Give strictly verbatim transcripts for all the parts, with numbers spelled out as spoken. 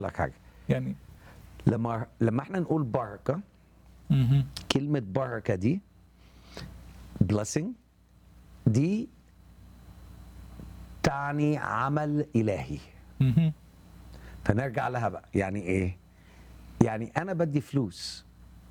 لك حاجه يعني لما لما احنا نقول بركه، مهم. كلمه بركه دي blessing دي تعني عمل الهي. مهم. فنرجع لها بقى، يعني ايه؟ يعني انا بدي فلوس،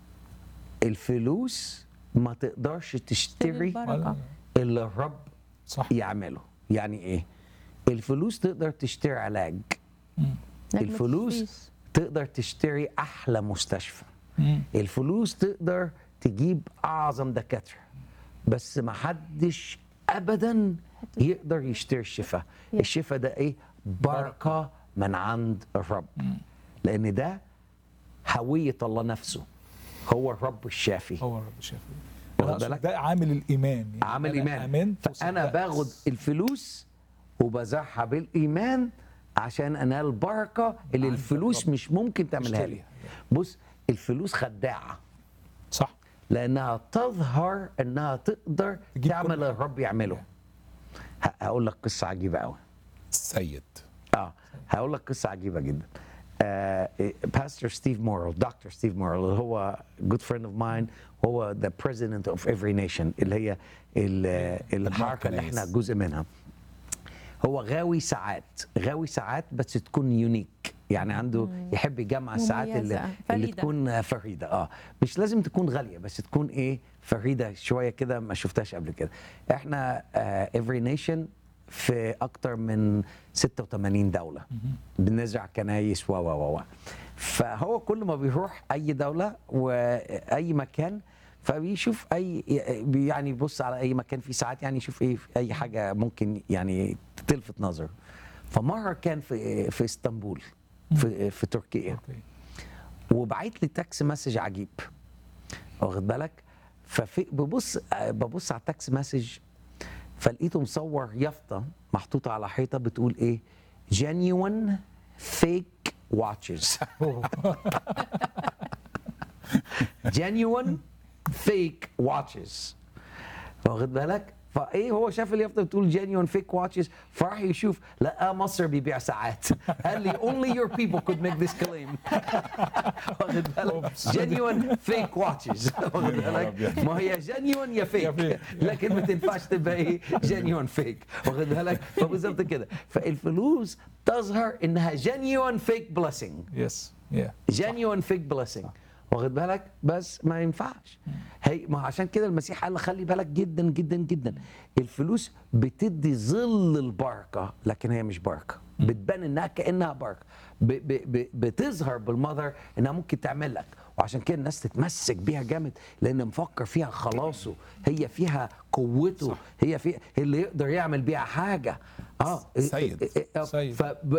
الفلوس ما تقدرش تشتري البركة. اللي الرب صح. يعمله. يعني ايه؟ الفلوس تقدر تشتري علاج، مم. لكن ما الفلوس تشتريش. تقدر تشتري احلى مستشفى، مم. الفلوس تقدر تجيب اعظم دكاتره، بس ما حدش ابدا يقدر يشتري الشفاء. يس. الشفاء ده ايه؟ بركه من عند الرب، لان ده هويه الله نفسه، هو الرب الشافي. هو الرب الشافي. واخد أنا أقصد بالك؟ ده عامل الايمان، يعني عامل أنا ايمان. آمنت فانا وصدقت. باخد الفلوس وبزرعها بالايمان عشان انال البركه اللي عند الفلوس الرب. مش ممكن تعملها لي. اشتريها. بص، الفلوس خداعه صح. لانها تظهر انها تقدر تجيب تعمل كل اللي الرب يعمله. ه- هقول لك قصه عجيبه قوي. السيد. اه هقول لك قصه عجيبه جدا. باستور ستيف مورل، دكتور ستيف مورل، اللي هو جود فريند اوف ماين، هو ذا بريزيدنت اوف افري نيشن، اللي هي ال- الحركه اللي احنا كنايس. جزء منها. هو غاوي ساعات، غاوي ساعات بس تكون يونيك، يعني عنده يحب يجمع الساعات اللي, مميزة، اللي فريدة. تكون فريده. اه مش لازم تكون غاليه، بس تكون ايه، فريده شويه كده، ما شفتهاش قبل كده. احنا افري نيشن في اكتر من ستة وثمانين دوله، بنزرع كنايس و و و فهو كل ما بيروح اي دوله واي مكان فبيشوف اي، يعني يبص على اي مكان فيه ساعات، يعني يشوف ايه اي حاجه ممكن يعني تلفت نظره. فمره كان في في اسطنبول في في تركيا، أوكي. وبعت لي تكست مسج عجيب، واخد بالك؟ ففي ببص ببص على التكست مسج، فلقيته مصور يافطه محطوطه على حيطه بتقول ايه؟ genuine fake watches. genuine fake watches، واخد بالك؟ فايه، هو شاف اليافطه بتقول genuine fake watches، فراح يشوف لقى مصر بيبيع ساعات. قال لي only your people could make this claim. واخد بالك؟ genuine fake watches. واخد بالك؟ ما هي genuine يا fake، لكن ما تنفعش تبقى ايه؟ genuine fake. واخد بالك؟ فبالظبط كده. فالفلوس تظهر انها genuine fake blessing، يس. يا. genuine fake blessing، واخد بالك؟ بس ما ينفعش. هي ما عشان كده المسيح قال خلي بالك جدا جدا جدا، الفلوس بتدي ظل البركه لكن هي مش بركه، بتبان انها كانها بركه، ب ب ب بتظهر بالمظهر انها ممكن تعمل لك، وعشان كده الناس تتمسك بيها جامد لان مفكر فيها خلاصه، هي فيها قوته، صح. هي في اللي يقدر يعمل بيها حاجه. اه سيد. سيد.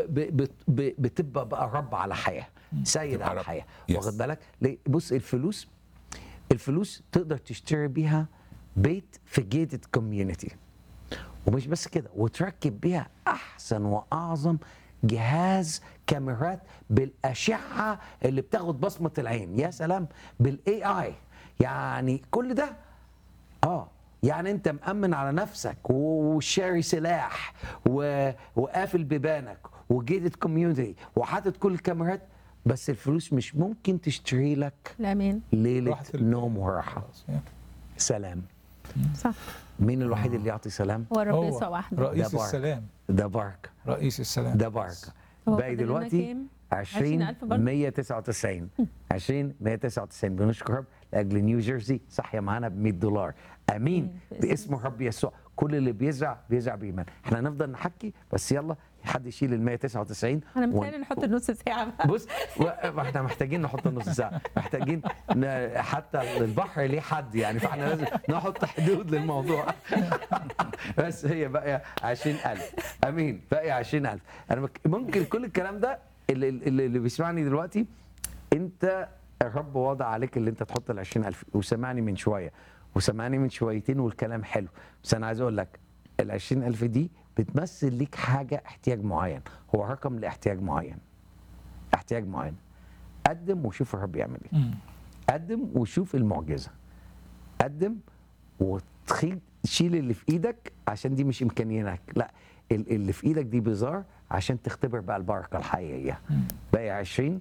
فبتبقى بقى رب على حياه، سيد تبقى على رب. حياه، Yes. واخد بالك؟ ليه؟ بص، الفلوس الفلوس تقدر تشتري بيها بيت في جيتد كوميونتي، ومش بس كده، وتركب بيها احسن واعظم جهاز كاميرات بالاشعه اللي بتاخد بصمه العين، يا سلام، بالاي اي، يعني كل ده اه يعني انت مأمن على نفسك وشاري سلاح و... وقافل بيبانك وجيتد كوميونتي وحاطط كل الكاميرات، بس الفلوس مش ممكن تشتري لك الأمان. ليله راحة البال. نوم وراحه. خلاص. يا. سلام. صح. مين الوحيد اللي يعطي سلام؟ هو الرب هو يسوع وحده. رئيس ده بركة. السلام. ده بركه، رئيس السلام. ده بركه. هو باقي فاضل لنا دلوقتي كام؟ عشرين ألف برضه؟ مية وتسعة وتسعين عشرين مية وتسعة وتسعين. بنشكر رب لاجل نيوجيرسي صحيه معانا ب مية دولار. امين باسم باسم الرب يسوع. كل اللي بيزرع بيزرع بايمان. احنا هنفضل نحكي، بس يلا حد يشيل ال مية وتسعة وتسعين. أنا متهيألي نحط النص ساعة بقى. بص، و- احنا محتاجين نحط نص ساعه، محتاجين ن- حتى البحر ليه حد، يعني فاحنا لازم نحط حدود للموضوع. بس هي بقى عشرين ألف. امين، بقى عشرين ألف. انا مك- ممكن كل الكلام ده اللي, اللي, اللي بيسمعني دلوقتي، انت الرب وضع عليك اللي انت تحط ال عشرين ألف، وسمعني من شويه وسمعني من شويتين والكلام حلو، بس انا عايز اقول لك ال عشرين ألف دي بتمثل ليك حاجه، احتياج معين، هو رقم لاحتياج معين، احتياج معين. قدم وشوف الرب يعمل ايه. مم. قدم وشوف المعجزه. قدم وتخيل، شيل اللي في ايدك عشان دي مش امكانياتك، لا، ال- اللي في ايدك دي بزار عشان تختبر بقى البركه الحقيقيه. باقي عشرين